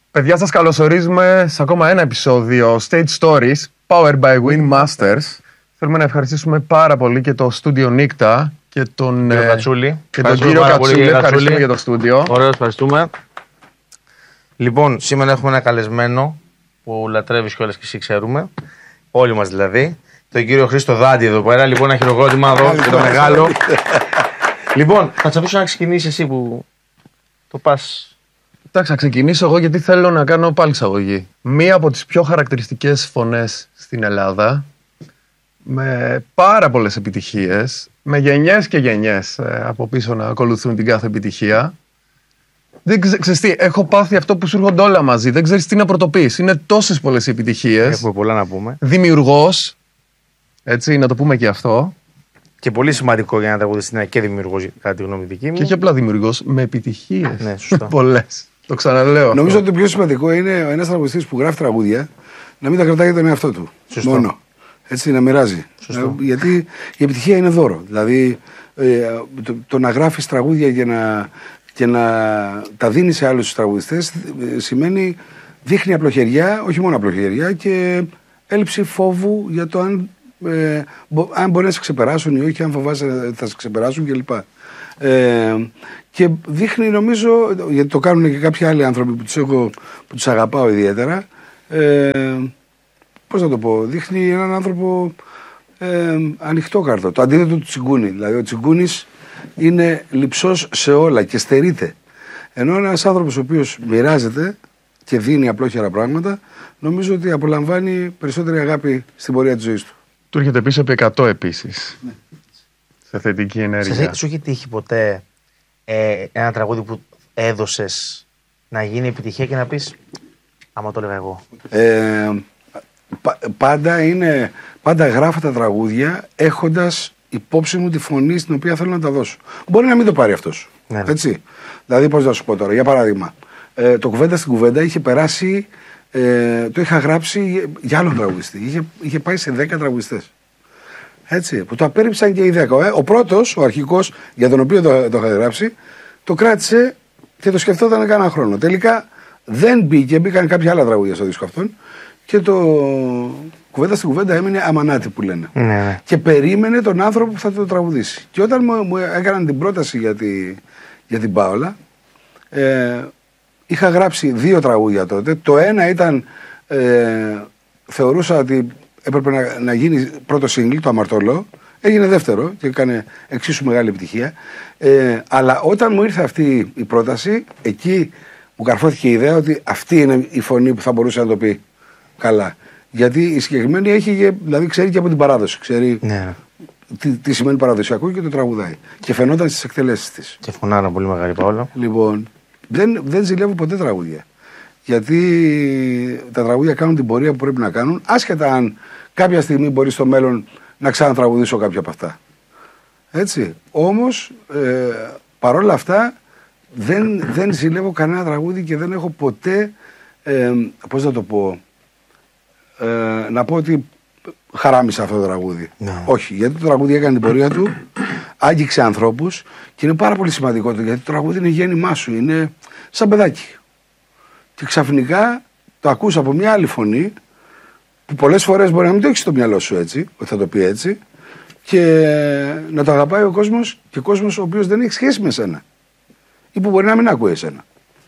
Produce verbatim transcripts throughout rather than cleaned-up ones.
Παιδιά, σας καλωσορίζουμε σε ακόμα ένα επεισόδιο Stage Stories Powered by Win Masters. Θέλουμε να ευχαριστήσουμε πάρα πολύ και το στούντιο Νίκτα και τον κύριο Κατσούλη. Και τον κύριο Κατσούλη. Ευχαριστούμε για το στούντιο. Ωραία, ευχαριστούμε. Λοιπόν, σήμερα έχουμε ένα καλεσμένο που λατρεύεις κιόλας και εσύ ξέρουμε. Όλοι μας δηλαδή. Τον κύριο Χρήστο Δάντη εδώ πέρα. Λοιπόν, ένα χειροκρότημα εδώ και το μεγάλο. Λοιπόν, θα σε αφήσω να ξεκινήσεις εσύ που το πας. Εντάξει, θα ξεκινήσω εγώ γιατί θέλω να κάνω πάλι εισαγωγή. Μία από τις πιο χαρακτηριστικές φωνές στην Ελλάδα, με πάρα πολλές επιτυχίες, με γενιές και γενιές ε, από πίσω να ακολουθούν την κάθε επιτυχία. Δεν ξε, ξέρεις τι, έχω πάθει αυτό που σου έρχονται όλα μαζί. Δεν ξέρεις τι να πρωτοποιείς. Είναι τόσες πολλές επιτυχίες. Έχουμε πολλά να πούμε. Δημιουργός, έτσι, να το πούμε και αυτό. Και πολύ σημαντικό για να τραγουδιστή να είναι και δημιουργός, κατά τη γνώμη δική μου. Και όχι απλά δημιουργός, με επιτυχίες. Ναι, σωστά. Πολλές. Το ξαναλέω. Νομίζω αυτό. Ότι το πιο σημαντικό είναι ένας τραγουδιστής που γράφει τραγούδια να μην τα κρατάει για τον εαυτό του. Σωστό. Μόνο. Έτσι, να μοιράζει. Σωστό. Ε, γιατί η επιτυχία είναι δώρο. Δηλαδή, ε, το, το να γράφεις τραγούδια και να, και να τα δίνεις σε άλλους τραγουδιστές ε, σημαίνει δείχνει απλοχεριά, όχι μόνο απλοχεριά, και έλλειψη φόβου για το αν, ε, μπο, αν μπορεί να σε ξεπεράσουν ή όχι, αν φοβάσαι ότι θα σε ξεπεράσουν κλπ. Ε, και δείχνει, νομίζω, γιατί το κάνουν και κάποιοι άλλοι άνθρωποι που τους, έχω, που τους αγαπάω ιδιαίτερα, ε, πώς να το πω, δείχνει έναν άνθρωπο ε, ανοιχτό κάρτο, το αντίθετο του Τσιγκούνη. Δηλαδή ο Τσιγκούνης είναι λειψός σε όλα και στερείται, ενώ ένας άνθρωπος ο οποίος μοιράζεται και δίνει απλόχερα πράγματα, νομίζω ότι απολαμβάνει περισσότερη αγάπη στην πορεία της ζωής του. Του έρχεται πίσω επί εκατό επίσης. Ναι. Σε θετική ενέργεια. Σε, σου έχει τύχει ποτέ ε, ένα τραγούδι που έδωσες να γίνει επιτυχία και να πεις άμα το έλεγα εγώ? Ε, πα, πάντα, είναι, πάντα γράφω τα τραγούδια έχοντας υπόψη μου τη φωνή στην οποία θέλω να τα δώσω. Μπορεί να μην το πάρει αυτός. Ναι. Έτσι. Δηλαδή, πώς να σου πω τώρα, για παράδειγμα, ε, το κουβέντα στην κουβέντα είχε περάσει, ε, το είχα γράψει για άλλον τραγουδιστή. Είχε, είχε πάει σε δέκα τραγουδιστές. Έτσι, που το απέρριψαν και οι δέκα. Ε, ο πρώτος, ο αρχικός, για τον οποίο το, το είχα γράψει, το κράτησε και το σκεφτόταν κάνα χρόνο. Τελικά δεν μπήκε, μπήκαν κάποια άλλα τραγούδια στο δίσκο αυτόν και το κουβέντα στην κουβέντα έμεινε αμανάτι που λένε. Ναι. Και περίμενε τον άνθρωπο που θα το τραγουδήσει. Και όταν μου, μου έκαναν την πρόταση για, τη, για την Πάολα, ε, είχα γράψει δύο τραγούδια τότε. Το ένα ήταν, ε, θεωρούσα ότι έπρεπε να, να γίνει πρώτο single, το Αμαρτωλό. Έγινε δεύτερο και έκανε εξίσου μεγάλη επιτυχία. Ε, αλλά όταν μου ήρθε αυτή η πρόταση, εκεί μου καρφώθηκε η ιδέα ότι αυτή είναι η φωνή που θα μπορούσε να το πει καλά. Γιατί η συγκεκριμένη έχει, δηλαδή ξέρει και από την παράδοση. Ξέρει ναι. τι, τι σημαίνει παραδοσιακό και το τραγουδάει. Και φαινόταν στις εκτελέσεις της. Και φωνάρα πολύ μεγάλη Παόλα. Λοιπόν, δεν, δεν ζηλεύω ποτέ τραγούδια. Γιατί τα τραγούδια κάνουν την πορεία που πρέπει να κάνουν, άσχετα αν κάποια στιγμή μπορεί στο μέλλον να ξανατραγουδήσω κάποια από αυτά. Έτσι. Όμως, ε, παρόλα αυτά, δεν, δεν ζηλεύω κανένα τραγούδι και δεν έχω ποτέ, ε, πώς να το πω, ε, να πω ότι χαράμισα αυτό το τραγούδι. Ναι. Όχι, γιατί το τραγούδι έκανε την πορεία του, άγγιξε ανθρώπους και είναι πάρα πολύ σημαντικό το, γιατί το τραγούδι είναι γέννημά σου, είναι σαν παιδάκι. Και ξαφνικά το ακούς από μια άλλη φωνή που πολλές φορές μπορεί να μην το έχεις στο μυαλό σου έτσι, ότι θα το πει έτσι, και να το αγαπάει ο κόσμος, και ο κόσμος ο οποίος δεν έχει σχέση με σένα ή που μπορεί να μην ακούει εσένα.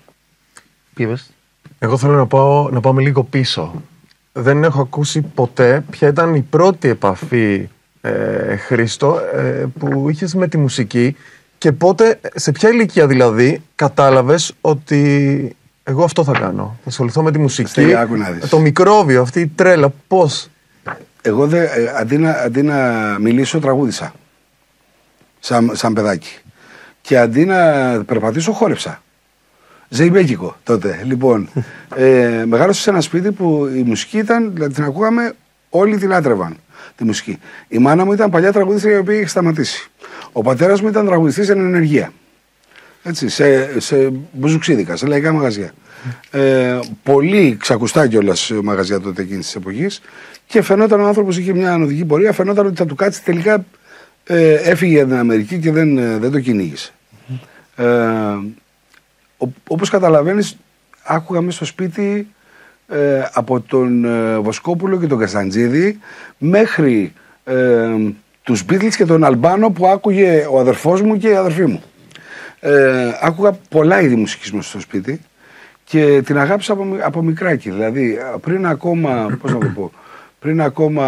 Πήβες. Εγώ θέλω να πάω, να πάμε λίγο πίσω. Δεν έχω ακούσει ποτέ ποια ήταν η πρώτη επαφή, ε, Χρήστο, ε, που είχες με τη μουσική και πότε, σε ποια ηλικία δηλαδή, κατάλαβες ότι εγώ αυτό θα κάνω. Θα ασχοληθώ με τη μουσική. Το μικρόβιο, αυτή η τρέλα, πώς? Εγώ δε, ε, αντί, να, αντί να μιλήσω, τραγούδισα. Σαν, σαν παιδάκι. Και αντί να περπατήσω, χόρεψα. Ζεϊμπέκικο τότε. Λοιπόν, ε, μεγάλωσα σε ένα σπίτι που η μουσική ήταν, δηλαδή την ακούγαμε, όλοι τη λάτρευαν τη μουσική. Η μάνα μου ήταν παλιά τραγουδίστρια, η οποία είχε σταματήσει. Ο πατέρας μου ήταν τραγουδιστής εν ενεργεία. Έτσι, σε, σε μπουζουξίδικα, σε λαϊκά μαγαζιά. Ε, πολύ ξακουστά κιόλας μαγαζιά τότε εκείνης της εποχής, και φαινόταν ο άνθρωπος είχε μια ανωδική πορεία, φαινόταν ότι θα του κάτσει. Τελικά ε, έφυγε για την Αμερική και δεν, δεν το κυνήγησε. Ε, όπως καταλαβαίνεις, άκουγα μέσα στο σπίτι ε, από τον ε, Βοσκόπουλο και τον Κασταντζίδη μέχρι ε, τους Beatles και τον Αλμπάνο που άκουγε ο αδερφός μου και η αδερφή μου. Ε, άκουγα πολλά είδη μουσικής μέσα στο σπίτι και την αγάπησα από, από μικράκι. Δηλαδή πριν ακόμα, πώς να το πω, πριν ακόμα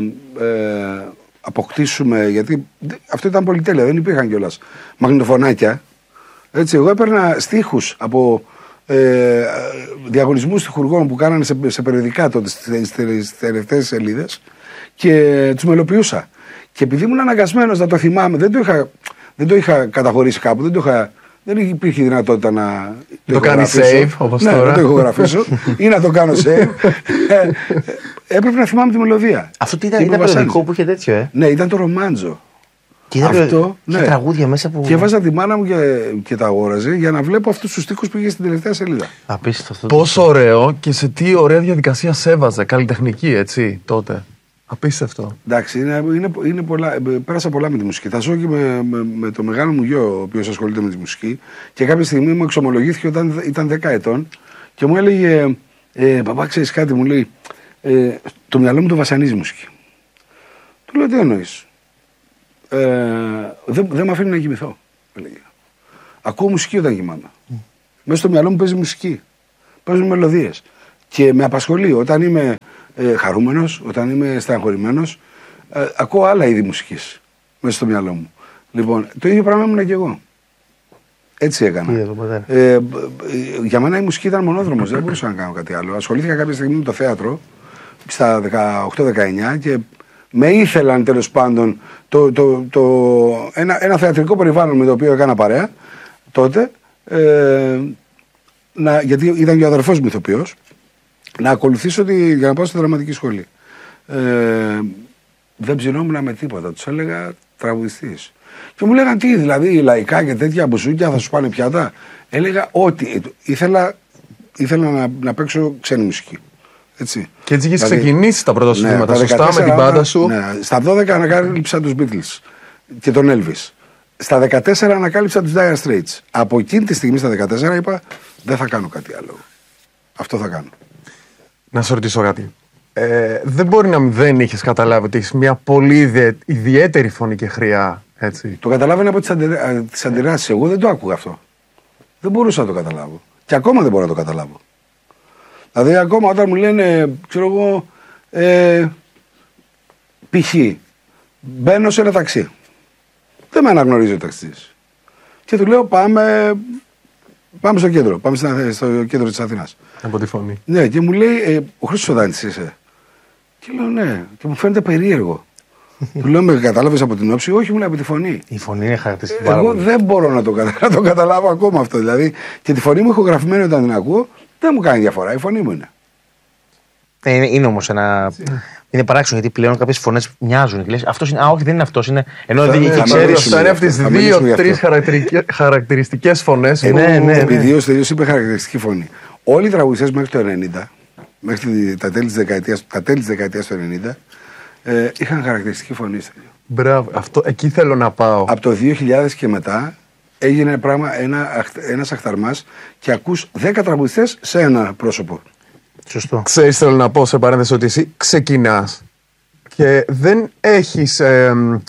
ε, αποκτήσουμε, γιατί αυτό ήταν πολυτέλεια, δεν υπήρχαν κιόλας μαγνητοφωνάκια. Έτσι, εγώ έπαιρνα στίχους από ε, διαγωνισμούς στιχουργών που κάνανε σε, σε περιοδικά τότε στις τελευταίες σελίδες και τους μελοποιούσα. Και επειδή ήμουν αναγκασμένος να το θυμάμαι, δεν το είχα, δεν το είχα καταχωρήσει κάπου, δεν, το είχα, δεν υπήρχε δυνατότητα να το, το κάνει save όπως ναι, τώρα. Να το ηχογραφήσω ή να το κάνω save. ε, έπρεπε να θυμάμαι τη μελωδία. Αυτό τι ήταν, ήταν περιοδικό που είχε τέτοιο, ε. Ναι, ήταν το Ρομάντζο. Και ήταν αυτό, ναι. τραγούδια μέσα που. Και βάζα τη μάνα μου και, και τα αγόραζε για να βλέπω αυτούς τους στίχους που είχε στην τελευταία σελίδα. Απίστευτο αυτό. Πόσο το... ωραίο και σε τι ωραία διαδικασία σέβαζε. Καλλιτεχνική, έτσι, τότε. Απίστευτο. Εντάξει, είναι, είναι, είναι πολλά, πέρασα πολλά με τη μουσική. Θα ζω και με, με, με το μεγάλο μου γιο, ο οποίος ασχολείται με τη μουσική. Και κάποια στιγμή μου εξομολογήθηκε όταν ήταν δέκα ετών και μου έλεγε: ε, Παπά, ξέρεις κάτι, μου λέει, ε, το μυαλό μου το βασανίζει η μουσική. Του λέω: Τι εννοείς? Ε, δεν δε με αφήνει να κοιμηθώ. Έλεγε. Ακούω μουσική όταν κοιμάμαι. Mm. Μέσα στο μυαλό μου παίζει μουσική. Παίζουν μελωδίες. Και με απασχολεί όταν είμαι ε, χαρούμενος, όταν είμαι στεναχωρημένος, ε, ακούω άλλα είδη μουσικής μέσα στο μυαλό μου. Λοιπόν, το ίδιο πράγμα ήμουν και εγώ. Έτσι έκανα. Ε, ε, για μένα η μουσική ήταν μονόδρομος, δεν μπορούσα να κάνω κάτι άλλο. Ασχολήθηκα κάποια στιγμή με το θέατρο στα δεκαοκτώ δεκαεννιά και με ήθελαν τέλος πάντων το, το, το, ένα, ένα θεατρικό περιβάλλον με το οποίο έκανα παρέα τότε, ε, να, γιατί ήταν και ο αδερφός μου ηθοποιός, να ακολουθήσω τη, για να πάω στη δραματική σχολή. Ε, δεν ψινόμουν με τίποτα, τους έλεγα τραγουδιστής. Και μου λέγαν τι, δηλαδή λαϊκά και τέτοια μπουσούκια θα σου πάνε πιάτα. Έλεγα ότι ήθελα, ήθελα να, να παίξω ξένη μουσική. Έτσι. Και έτσι είχες δηλαδή, ξεκινήσει τα πρώτα σου βήματα, ναι, σωστά, με την πάντα σου. Ναι, στα δώδεκα ανακάλυψα τους Beatles και τον Elvis. Στα δεκατέσσερα ανακάλυψα τους Dire Straits. Από εκείνη τη στιγμή στα δεκατέσσερα είπα δεν θα κάνω κάτι άλλο. Αυτό θα κάνω. Να σε ρωτήσω κάτι. Ε, δεν μπορεί να δεν είχες καταλάβει ότι έχεις μια πολύ ιδε... ιδιαίτερη φωνή και χρειά. Έτσι. Το καταλάβαινα από τις, αντε... τις αντιδράσεις. Εγώ δεν το άκουγα αυτό. Δεν μπορούσα να το καταλάβω. Και ακόμα δεν μπορώ να το καταλάβω. Δηλαδή ακόμα όταν μου λένε, ξέρω εγώ, ε, π.χ. μπαίνω σε ένα ταξί. Δεν με αναγνωρίζει ο ταξιτής. Και του λέω πάμε, πάμε στο κέντρο, πάμε στο κέντρο της Αθήνας. Από τη φωνή. Ναι, και μου λέει, ε, ο Χρήστος Οδάνης είσαι? Και λέω ναι, και μου φαίνεται περίεργο. Του λέω, με κατάλαβες από την όψη? Όχι, μου λέει από τη φωνή. Η φωνή είναι χαρακτηριστική. Ε, εγώ δεν μπορώ να το, κατα... να το καταλάβω ακόμα αυτό. Δηλαδή, και τη φωνή μου ηχογραφημένη όταν την ακούω, δεν μου κάνει διαφορά. Η φωνή μου είναι. Ε, είναι, είναι όμως ένα. Είναι παράξενο γιατί πλέον κάποιες φωνές μοιάζουν. Λες, αυτός είναι, α, όχι, δεν είναι αυτός. Είναι... Ενώ δεν είναι. Ξέρει, αυτά είναι αυτές τις δύο-τρεις χαρακτηριστικές φωνές. Ε, ναι, ναι, επειδή ο Στέλιος είπε χαρακτηριστική φωνή. Όλοι οι τραγουδιστές μέχρι το ενενήντα, μέχρι τα τέλη της δεκαετίας, τα τέλη της δεκαετίας του ενενήντα, ε, είχαν χαρακτηριστική φωνή. Μπράβο, αυτό, εκεί θέλω να πάω. Από το δύο χιλιάδες και μετά έγινε πράγμα ένα, ένας αχταρμάς και ακούς δέκα τραγουδιστές σε ένα πρόσωπο. Σωστό. Ξέρεις, θέλω να πω σε παρένθεση ότι εσύ ξεκινάς και δεν έχεις. Ε,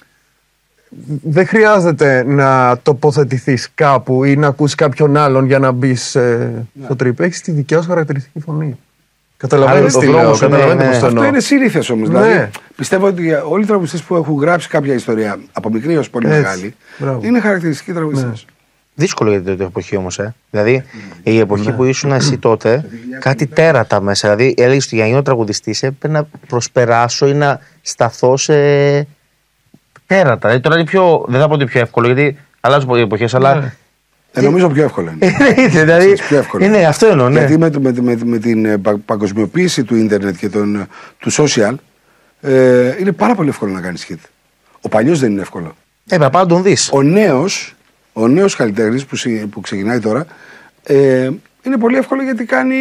δεν χρειάζεται να τοποθετηθείς κάπου ή να ακούσεις κάποιον άλλον για να μπεις ε, ναι. στο τρίπ. Έχεις τη δικιά σου χαρακτηριστική φωνή. Καταλαβαίνεις τι λέω, καταλαβαίνετε πώς το εννοώ. Αυτό είναι σύνηθες όμως. Ναι. Δηλαδή, πιστεύω ότι όλοι οι τραγουδιστές που έχουν γράψει κάποια ιστορία από μικρή ως πολύ μεγάλη είναι χαρακτηριστικοί τραγουδιστές. Ναι. Δύσκολο για την εποχή όμως, ε. Δηλαδή η εποχή που ήσουν εσύ τότε, κάτι τέρατα μέσα. Δηλαδή έλεγες ότι για να γίνω τραγουδιστής έπρεπε να προσπεράσω ή να σταθώ σε τέρατα. Δηλαδή τώρα είναι πιο. Δεν θα πω ότι πιο εύκολο, γιατί αλλάζουν οι εποχές, αλλά. Ε, νομίζω πιο εύκολο είναι. δηλαδή, πιο εύκολο. Είναι αυτό εννοώ, ναι. Γιατί με, με, με, με την παγκοσμιοποίηση του ίντερνετ και τον, του social ε, είναι πάρα πολύ εύκολο να κάνεις hit. Ο παλιός δεν είναι εύκολο. Ε, θα να τον δεις. Ο νέος, ο νέος καλλιτέχνης που, που ξεκινάει τώρα ε, είναι πολύ εύκολο γιατί κάνει.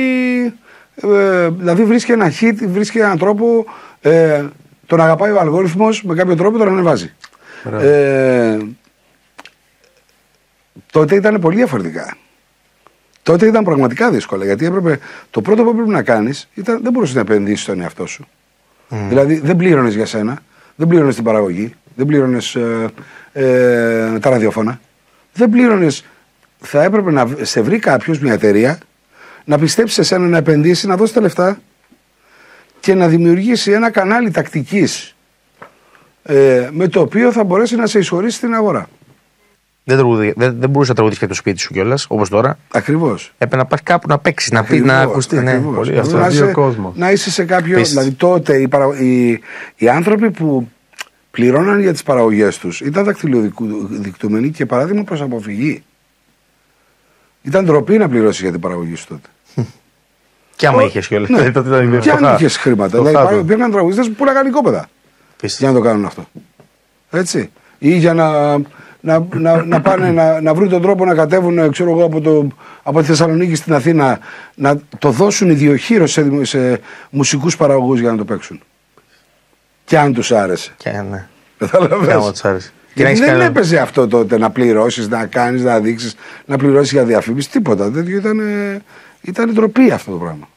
Ε, δηλαδή βρίσκει ένα hit, βρίσκει έναν τρόπο. Ε, τον αγαπάει ο αλγόριθμος, με κάποιο τρόπο τον ανεβάζει. Ε, τότε ήταν πολύ διαφορετικά. Τότε ήταν πραγματικά δύσκολα. Γιατί έπρεπε, το πρώτο που έπρεπε να κάνεις ήταν δεν μπορούσες να επενδύσεις στον εαυτό σου. Mm. Δηλαδή δεν πλήρωνες για σένα, δεν πλήρωνες την παραγωγή, δεν πλήρωνες ε, ε, τα ραδιόφωνα. Δεν πλήρωνες. Θα έπρεπε να σε βρει κάποιος, μια εταιρεία, να πιστέψει σε σένα, να επενδύσει, να δώσει τα λεφτά και να δημιουργήσει ένα κανάλι τακτικής ε, με το οποίο θα μπορέσει να σε εισχωρήσει στην αγορά. Δεν, τραγουδί, δεν, δεν μπορούσε να τραγουδίσει και το σπίτι σου κιόλας, όπως τώρα. Ακριβώς. Έπρεπε να πας κάπου να παίξει, να πει, να ακουστεί. Ναι, πολύ αυτό. Να, είσαι, να είσαι σε κάποιο. Πίστης. Δηλαδή τότε οι, παρα, οι, οι άνθρωποι που πληρώναν για τις παραγωγές τους ήταν δακτυλοδεικτούμενοι και παράδειγμα προς αποφυγή. Ήταν ντροπή να πληρώσει για την παραγωγή σου τότε. Και άμα είχε κιόλας. Ναι. Και αν είχε χρήματα. Δηλαδή υπήρχαν τραγουδιστές που πουλάγαν οικόπεδα για να το κάνουν αυτό. Έτσι. Ή για να. Να, να, να πάνε να, να βρουν τον τρόπο να κατέβουν ξέρω εγώ, από, το, από τη Θεσσαλονίκη στην Αθήνα να το δώσουν ιδιοχείρως σε, σε μουσικούς παραγωγούς για να το παίξουν. Και αν τους άρεσε. Και, ναι. Καταλαβαίνεις. τους άρεσε. Γιατί δεν κάνει... έπαιζε αυτό τότε να πληρώσεις, να κάνεις, να δείξεις, να πληρώσεις για διαφήμιση, τίποτα. Τέτοιο ήταν, ήταν ντροπή αυτό το πράγμα.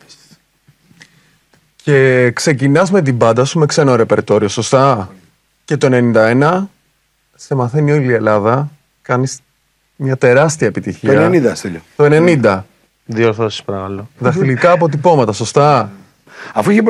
Και ξεκινάς με την μπάντα σου με ξένο ρεπερτόριο, σωστά. Και το ενενήντα ένα... σε μαθαίνει όλη η Ελλάδα, κάνεις μια τεράστια επιτυχία. Το ενενήντα, Στέλιο. Το ενενήντα. Διορθώσεις παρακαλώ. Δαχτυλικά αποτυπώματα, σωστά. Αφού είχε